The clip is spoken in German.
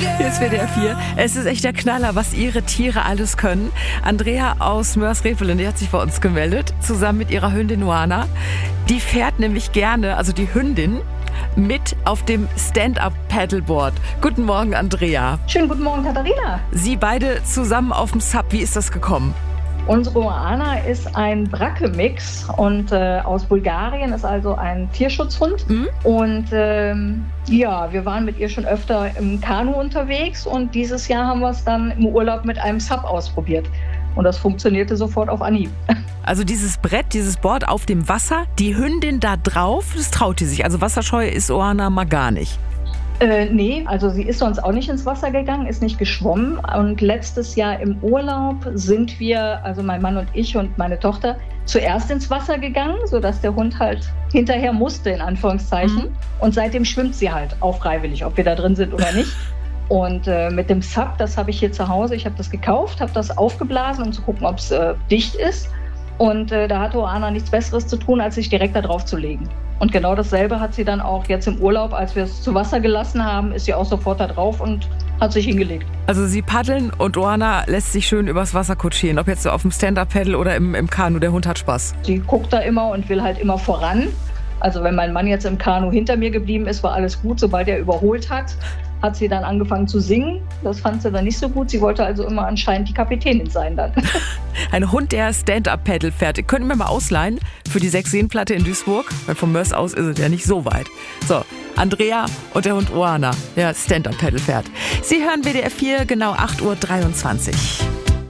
Hier ist WDR 4. Es ist echt der Knaller, was ihre Tiere alles können. Andrea aus Mörs-Revelen, die hat sich bei uns gemeldet, zusammen mit ihrer Hündin Oana. Die fährt nämlich gerne, also die Hündin, mit auf dem Stand-Up-Paddleboard. Guten Morgen, Andrea. Schönen guten Morgen, Katharina. Sie beide zusammen auf dem Sub. Wie ist das gekommen? Unsere Oana ist ein Bracke-Mix und aus Bulgarien, ist also ein Tierschutzhund. Und wir waren mit ihr schon öfter im Kanu unterwegs und dieses Jahr haben wir es dann im Urlaub mit einem Sub ausprobiert. Und das funktionierte sofort auf Anhieb. Also dieses Brett, dieses Board auf dem Wasser, die Hündin da drauf, das traut die sich. Also wasserscheu ist Oana mal gar nicht. Nee, also sie ist sonst auch nicht ins Wasser gegangen, ist nicht geschwommen. Und letztes Jahr im Urlaub sind wir, also mein Mann und ich und meine Tochter, zuerst ins Wasser gegangen, sodass der Hund halt hinterher musste, in Anführungszeichen. Und seitdem schwimmt sie halt auch freiwillig, ob wir da drin sind oder nicht. Und mit dem Sub, das habe ich hier zu Hause, ich habe das gekauft, habe das aufgeblasen, um zu gucken, ob es dicht ist. Und da hatte Oana nichts Besseres zu tun, als sich direkt da drauf zu legen. Und genau dasselbe hat sie dann auch jetzt im Urlaub, als wir es zu Wasser gelassen haben, ist sie auch sofort da drauf und hat sich hingelegt. Also sie paddeln und Oana lässt sich schön übers Wasser kutschieren, ob jetzt so auf dem Stand-Up-Paddle oder im Kanu, der Hund hat Spaß. Sie guckt da immer und will halt immer voran. Also wenn mein Mann jetzt im Kanu hinter mir geblieben ist, war alles gut. Sobald er überholt hat, hat sie dann angefangen zu singen. Das fand sie dann nicht so gut. Sie wollte also immer anscheinend die Kapitänin sein dann. Ein Hund, der Stand-Up-Paddle fährt. Ihr könnt mir mal ausleihen für die 6-Seen-Platte in Duisburg. Weil vom Mörs aus ist es ja nicht so weit. So, Andrea und der Hund Oana, der Stand-Up-Paddle fährt. Sie hören WDR 4, genau 8:23 Uhr.